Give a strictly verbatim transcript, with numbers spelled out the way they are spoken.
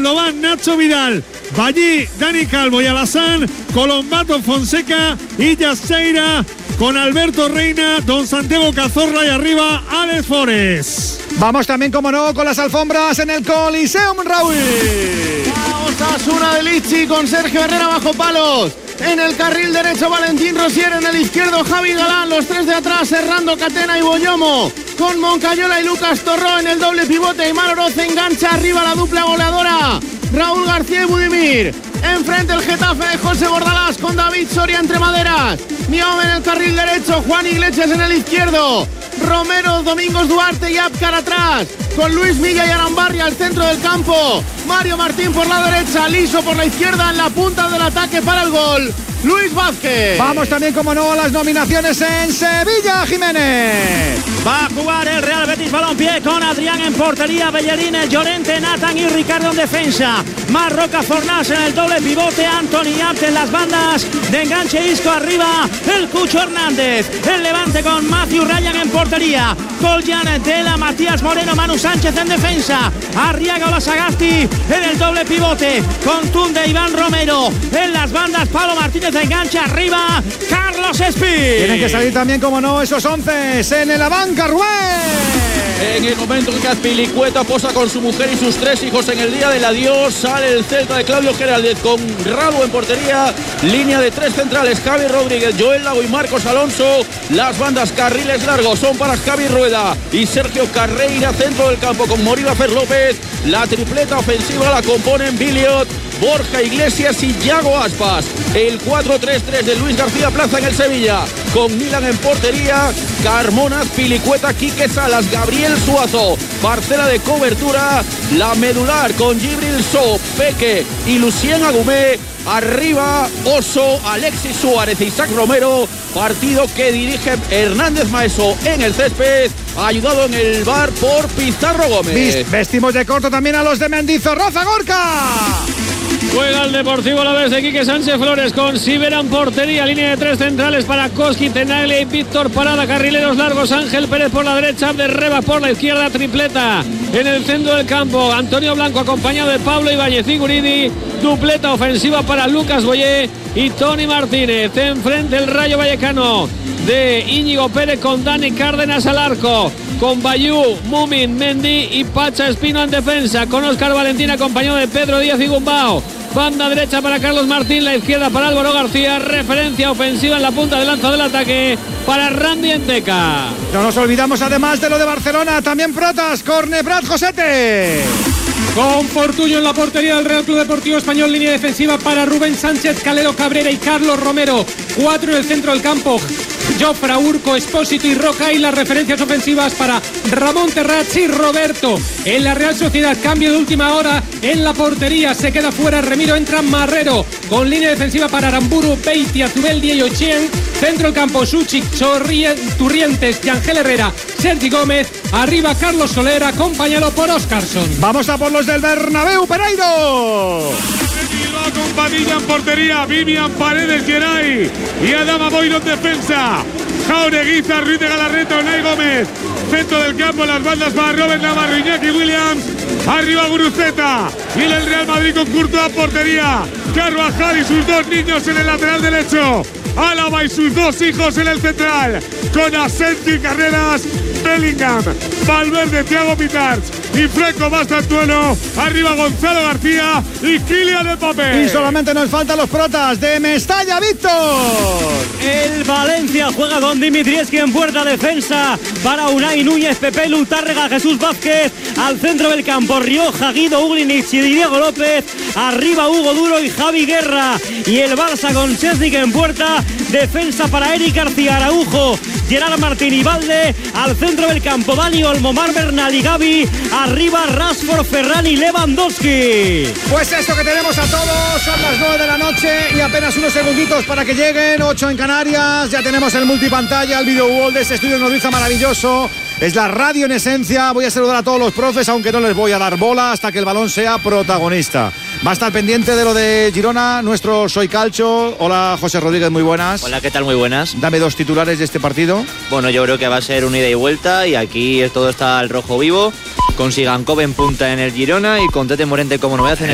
Aldovan, Nacho Vidal, Ballí, Dani Calvo y Alassane, Colombato, Fonseca y Yaseira, con Alberto Reina, Don Santiago Cazorla y arriba Alex Forés. Vamos también, como no, con las alfombras en el Coliseum, Raúl. Osasuna de Lichi con Sergio Herrera bajo palos. En el carril derecho Valentín Rosier, en el izquierdo Javi Galán, los tres de atrás Serrando, Catena y Boyomo, con Moncayola y Lucas Torró en el doble pivote. Aimar Oroz engancha arriba la dupla goleadora, Raúl García y Budimir. Enfrente el Getafe de José Bordalás con David Soria entre maderas. Niome en el carril derecho, Juan Iglesias en el izquierdo, Romero, Domingos Duarte y Apcar atrás, con Luis Milla y Arambarri al centro del campo. Mario Martín por la derecha, Liso por la izquierda, en la punta del ataque para el gol Luis Vázquez. Vamos también, como no, a las nominaciones en Sevilla, Jiménez. Va a jugar el Real Betis Balompié con Adrián en portería, Bellerín, Llorente, Nathan y Ricardo en defensa. Marroca Fornás en el doble pivote, Anthony Arte en las bandas, de enganche Isco arriba, el Cucho Hernández. El Levante con Matthew Ryan en portería, Coljan, Tela, Matías Moreno, Manu Sánchez en defensa, Arriaga o Sagasti en el doble pivote, con Tunde, Iván Romero en las bandas, Pablo Martínez de enganche arriba, Carlos Espí. Tienen que salir también, como no, esos once en la banca, Rubén. En el momento en que Azpilicueta posa con su mujer y sus tres hijos en el día del adiós, sale el Celta de Claudio Geraldez con Radu en portería, línea de tres centrales, Javi Rodríguez, Joel Lago y Marcos Alonso. Las bandas, carriles largos son para Javi Rueda y Sergio Carreira, centro del campo con Moriba Fer López. La tripleta ofensiva la componen Biliot, Borja Iglesias y Yago Aspas. El cuatro tres tres de Luis García Plaza en el Sevilla, con Milan en portería, Carmona, Pilicueta, Quique Salas, Gabriel Suazo. Parcela de cobertura, la medular con Gibril So, Peque y Lucien Agumé. Arriba Oso, Alexis Suárez y Isaac Romero. Partido que dirige Hernández Maeso en el césped, ayudado en el bar por Pizarro Gómez. Vestimos de corto también a los de Mendizorroza, Gorka. Juega el Deportivo la vez de Quique Sánchez Flores con Sivera en portería, línea de tres centrales para Koski, Tenaglia y Víctor Parada, carrileros largos, Ángel Pérez por la derecha, de Reba por la izquierda, tripleta en el centro del campo, Antonio Blanco acompañado de Pablo Ibáñez y Guridi, dupleta ofensiva para Lucas Boyé y Tony Martínez. Enfrente el Rayo Vallecano de Íñigo Pérez con Dani Cárdenas al arco, con Bayú, Mumin, Mendy y Pacha Espino en defensa, con Óscar Valentín acompañado de Pedro Díaz y Gumbao. Banda derecha para Carlos Martín, la izquierda para Álvaro García, referencia ofensiva en la punta de lanza del ataque para Randy Enteca. No nos olvidamos además de lo de Barcelona, también protas, Cornebrat Josete. Con Fortuño en la portería del Real Club Deportivo Español, línea defensiva para Rubén Sánchez, Calero Cabrera y Carlos Romero. Cuatro en el centro del campo, Jofra, Urco, Espósito y Roca, y las referencias ofensivas para Ramón Terrats y Roberto. En la Real Sociedad, cambio de última hora en la portería, se queda fuera Remiro, entra Marrero, con línea defensiva para Aramburu, Beitia, Zubeldia y Ochien. Centro del campo, Suchik, Turrientes y Ángel Herrera, Sergi Gómez. Arriba Carlos Soler, acompañado por Óscarson. Vamos a por los del Bernabéu, Pereiro. Con Padilla en portería, Vivian Paredes, Geray y Adama Boiro en defensa. Jaureguiza, Ruiz de Galarreta, Unai Gómez. Centro del campo, las bandas para Robert Navarro, Iñaki Williams. Arriba Guruceta y el Real Madrid con Courtois a portería. Carvajal y sus dos niños en el lateral derecho. Álava y sus dos hijos en el central, con Asensio y Carreras, Bellingham, Valverde, Thiago Pitarch y Franco Mastantuono. Arriba Gonzalo García y Kylian Mbappé. Y solamente nos faltan los protas de Mestalla, Víctor. El Valencia juega con Dimitrievski en puerta, defensa para Unai Núñez, Pepe Lutárrega, Jesús Vázquez. Al centro del campo, Rioja, Guido Uglinic y Diego López. Arriba Hugo Duro y Javi Guerra. Y el Barça con Chesnik en puerta, defensa para Eric García, Araujo, Gerard Martín y Valde. Al centro del campo, Dani Olmo, Mar Bernal y Gavi. Arriba Rashford, Ferran y Lewandowski. Pues eso que tenemos a todos, son las nueve de la noche y apenas unos segunditos para que lleguen, ocho en Canarias. Ya tenemos el multipantalla, el video wall de este estudio nodriza maravilloso. Es la radio en esencia. Voy a saludar a todos los profes, aunque no les voy a dar bola hasta que el balón sea protagonista. Va a estar pendiente de lo de Girona nuestro Soy Calcio. Hola, José Rodríguez, muy buenas. Hola, ¿qué tal? Muy buenas. Dame dos titulares de este partido. Bueno, yo creo que va a ser un ida y vuelta y aquí todo está al rojo vivo, con Sigankov en punta en el Girona y con Tete Morente como novedad en el